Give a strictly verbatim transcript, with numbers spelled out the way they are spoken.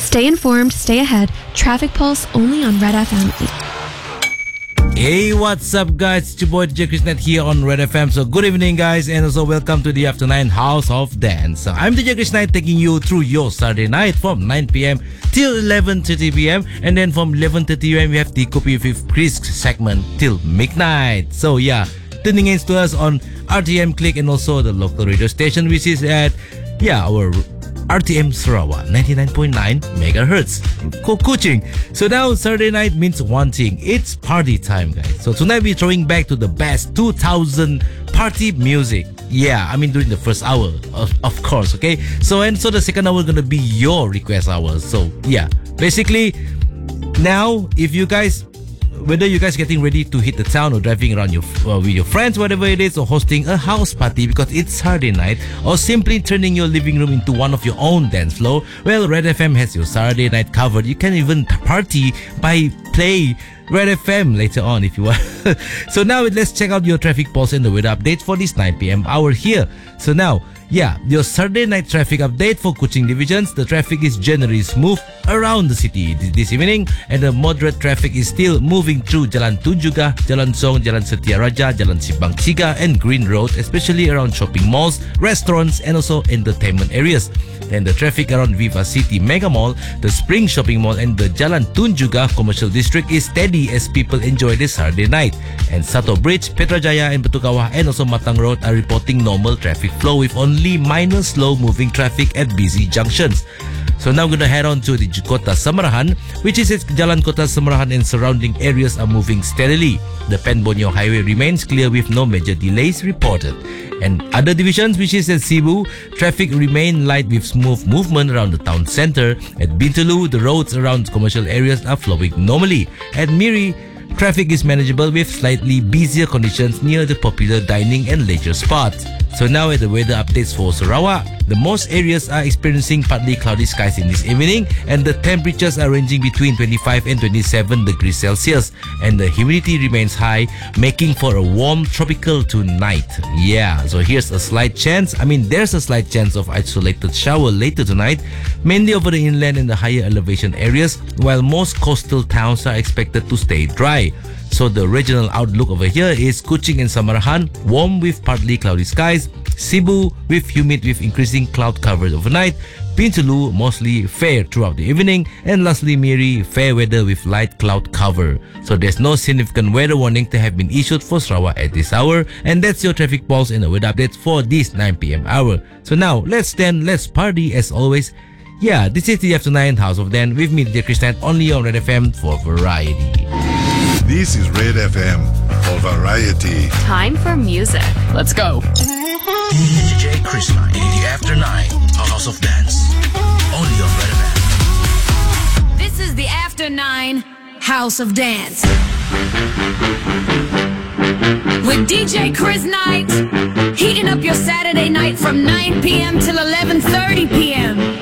Stay informed, stay ahead. Traffic Pulse only on Red F M. Hey, what's up, guys? It's your boy D J Chris Knight here on Red F M. So good evening, guys, and also welcome to the After nine House of Dance. So I'm D J Chris Knight, taking you through your Saturday night from nine p.m. till eleven thirty p.m. And then from eleven thirty p.m. we have the Copy with Chris segment till midnight. So yeah, tuning in to us on R T M Click and also the local radio station, which is at yeah our R T M Sarawak ninety-nine point nine megahertz Kuching. So now Saturday night means one thing: it's party time, guys. So tonight we're throwing back to the best two thousand party music. Yeah, I mean during the first hour, of, of course. Okay. So and so the second hour gonna be your request hour. So yeah, basically now if you guys, whether you guys getting ready to hit the town or driving around your uh, with your friends, whatever it is, or hosting a house party because it's Saturday night, or simply turning your living room into one of your own dance floor, well, Red F M has your Saturday night covered. You can even party by play Red F M later on if you want. So now let's check out your traffic pulse and the weather updates for this nine p.m. hour here. So now, yeah, your Saturday night traffic update for Kuching divisions. The traffic is generally smooth around the city this evening, and the moderate traffic is still moving through Jalan Tun Juga, Jalan Song, Jalan Setia Raja, Jalan Simpang Tiga, and Green Road, especially around shopping malls, restaurants, and also entertainment areas. And the traffic around Viva City Mega Mall, the Spring Shopping Mall, and the Jalan Tun Juga Commercial District is steady as people enjoy this Saturday night. And Sato Bridge, Petrajaya, and Batu Kawah, and also Matang Road are reporting normal traffic flow with only minor slow-moving traffic at busy junctions. So now we're going to head on to the Kota Samarahan, which is its Jalan Kota Samarahan and surrounding areas are moving steadily. The Pen Borneo Highway remains clear with no major delays reported. And other divisions, which is at Cebu, traffic remain light with smooth movement around the town center. At Bintulu, the roads around commercial areas are flowing normally. At Miri, traffic is manageable with slightly busier conditions near the popular dining and leisure spots. So now at the weather updates for Sarawak, the most areas are experiencing partly cloudy skies in this evening, and the temperatures are ranging between twenty-five and twenty-seven degrees Celsius, and the humidity remains high, making for a warm tropical tonight. Yeah, so here's a slight chance, I mean there's a slight chance of isolated shower later tonight, mainly over the inland and the higher elevation areas, while most coastal towns are expected to stay dry. So the regional outlook over here is Kuching and Samarahan, warm with partly cloudy skies. Cebu, with humid with increasing cloud cover overnight. Bintulu, mostly fair throughout the evening. And lastly, Miri, fair weather with light cloud cover. So there's no significant weather warning to have been issued for Sarawak at this hour. And that's your traffic pulse and the weather updates for this nine p.m. hour. So now, let's stand, let's party as always. Yeah, this is the After nine House of Dan with me, D J Chris Knight, only on Red F M for variety. This is Red F M for variety. Time for music. Let's go. D J Chris Knight, the After nine House of Dance, only on Red F M. This is the After nine House of Dance with D J Chris Knight, heating up your Saturday night from nine p.m. till eleven thirty p.m.